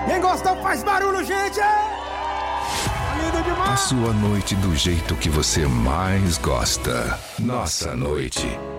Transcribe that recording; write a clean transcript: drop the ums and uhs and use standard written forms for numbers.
Quem gosta faz barulho, gente! Lindo demais! A sua noite do jeito que você mais gosta. Nossa noite.